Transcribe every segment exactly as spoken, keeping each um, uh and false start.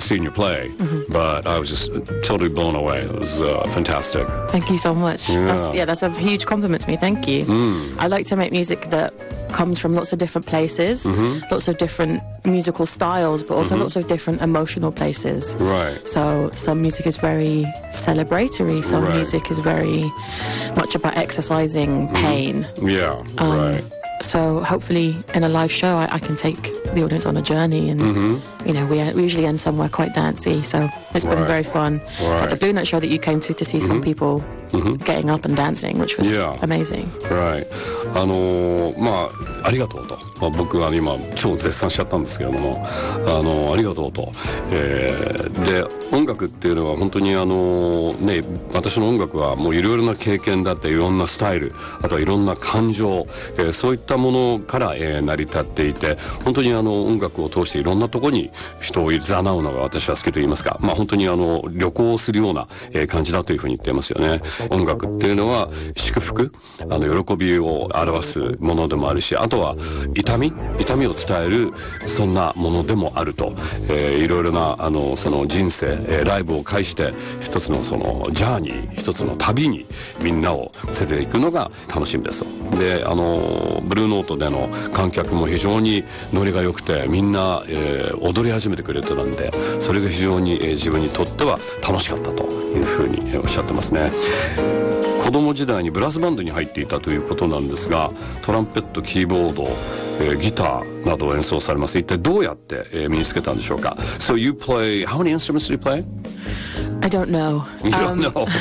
seen you play, mm-hmm. but I was just totally blown away. It was uh, fantastic. Thank you so much. Yeah. That's, yeah, that's a huge compliment to me. Thank you. Mm. I like to make music that comes from lots of different places, mm-hmm. lots of different musical styles, but also mm-hmm. lots of different emotional places. Right. So some music is very celebratory, some right. music is very much about exercising pain. Mm-hmm. Yeah, um, right. So hopefully in a live show I, I can take the audience on a journey, and mm-hmm. you know we, we usually end somewhere quite dancey, so it's been right. very fun. Right. At the Blue Note show that you came to to see mm-hmm. some people mm-hmm. getting up and dancing, which was yeah. amazing. Right. あのー、まあありがとうと、まあ、僕は今超絶賛しちゃったんですけれども、あのー、ありがとうと、えー、で音楽っていうのは本当にあのー、ね、私の音楽はもういろいろな経験だっていろんなスタイル、あとはいろんな感情、えー、そういったものから、えー、成り立っていて、本当にあの音楽を通していろんなところに人を誘うのが私は好きと言いますか、まあ本当にあの旅行をするような、えー、感じだというふうに言っていますよね。音楽っていうのは祝福、あの喜びを表すものでもあるし、あとは痛み痛みを伝えるそんなものでもあると、えー、いろいろなあのその人生、えー、ライブを介して一つのそのジャーニー、一つの旅にみんなを連れていくのが楽しみですと。で、あのブルーノートでの観客も非常にノリが良くて、みんな、えー、踊り始めてくれてたんで、それが非常に、えー、自分にとっては楽しかったというふうに、えー、おっしゃってますね。子供時代にブラスバンドに入っていたということなんですが、トランペット、キーボード、えー、ギターなどを演奏されます。一体どうやって、えー、身につけたんでしょうか。So you play, how many instruments do you play? I don't know. You don't um, know?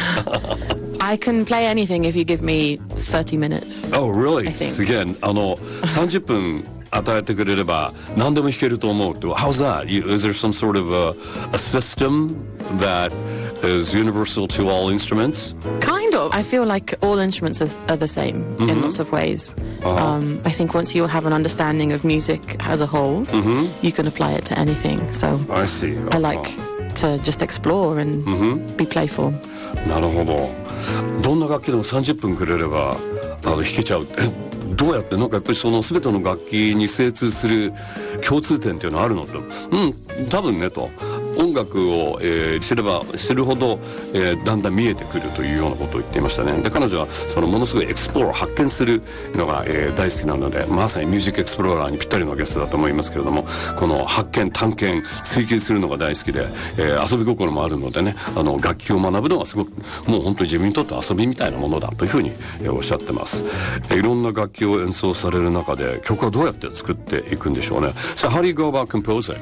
I can play anything if you give me thirty minutes. Oh, really? I think. すげえ、あの、さんじゅっぷん与えてくれれば何でも弾けると思うと。How's that? Is there some sort of a, a system that is universal to all instruments? Kind of. I feel like all instruments are, are the same mm-hmm. in lots of ways. Uh-huh. Um, I think once you have an understanding of music as a whole, mm-hmm. you can apply it to anything. So I see. Uh-huh. I like to just explore and mm-hmm. be playful. なるほど。どんな楽器でもさんじゅっぷんくれればあの弾けちゃう。どうやってなんかやっぱりその全ての楽器に精通する共通点っていうのはあるのと。うん、多分ねと。音楽を、えー、知れば知るほど、えー、だんだん見えてくるというようなことを言っていましたね。で、彼女はそのものすごいエクスプローラー発見するのが、えー、大好きなので、まさにミュージックエクスプローラーにぴったりのゲストだと思いますけれども、この発見探検追求するのが大好きで、えー、遊び心もあるのでね、あの楽器を学ぶのはすごくもう本当に自分にとって遊びみたいなものだというふうに、えー、おっしゃってます。えー、いろんな楽器を演奏される中で曲はどうやって作っていくんでしょうね。So how do you go about composing?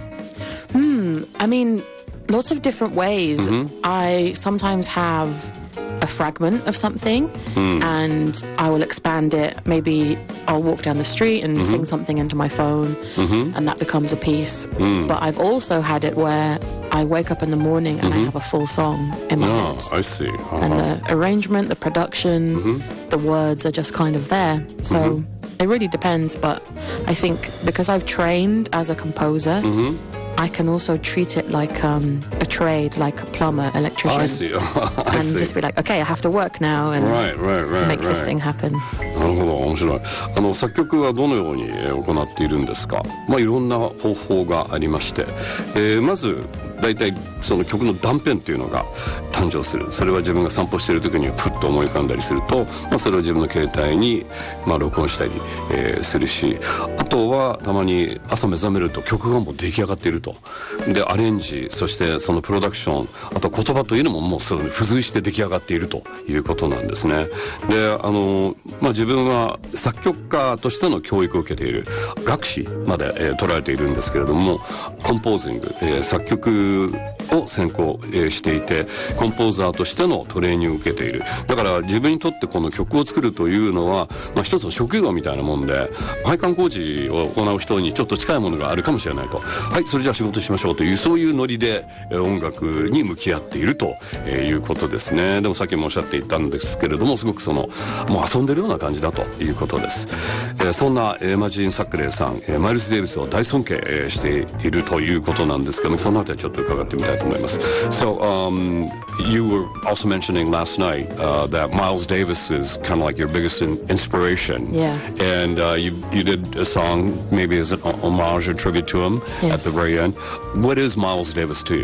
Hmm, I mean, lots of different ways. Mm-hmm. I sometimes have a fragment of something mm. and I will expand it. Maybe I'll walk down the street and mm-hmm. sing something into my phone mm-hmm. and that becomes a piece. Mm. But I've also had it where I wake up in the morning and mm-hmm. I have a full song in my oh, head. I see. Uh-huh. And the arrangement, the production, mm-hmm. the words are just kind of there. So mm-hmm. it really depends. But I think because I've trained as a composer, mm-hmm. I can also treat it like um, a trade, like a plumber, electrician. I see. I and see. just be like, okay, I have to work now and right, right, right, make right. this thing happen. なるほど、面白い。あの作曲はどのように行っているんですか。まあいろんな方法がありまして、えー、まずだいたいその曲の断片っていうのが誕生する。それは自分が散歩している時にプッと思い浮かんだりすると、まあそれを自分の携帯にまあ録音したり、えー、するし、あとはたまに朝目覚めると曲がもう出来上がっていると。でアレンジ、そしてそのプロダクション、あと言葉というのももうそれに付随して出来上がっているということなんですね。で、あのまあ自分は作曲家としての教育を受けている、学士まで、えー、取られているんですけれども、コンポージング、えー、作曲を専攻、えー、していて、コンポーザーとしてのトレーニングを受けている。だから自分にとってこの曲を作るというのは、まあ、一つの職業みたいなもんで、配管工事を行う人にちょっと近いものがあるかもしれないと。はい、それじゃあ仕事しましょうという、そういうノリで、えー、音楽に向き合っていると、えー、いうことですね。でもさっきもおっしゃっていたんですけれども、すごくそのもう遊んでるような感じだということです。えー、そんな、えー、マジン・サックレーさん、えー、マイルス・デイビスを大尊敬、えー、しているということなんですけども、そのあたりちょっと伺ってみたいと思います。So, um, you were also mentioning last night uh, that Miles Davis is kind of like your biggest in- inspiration. Yeah. And uh, you you did a song maybe as an homage or tribute to him yes. at the very end. What is Miles Davis to you?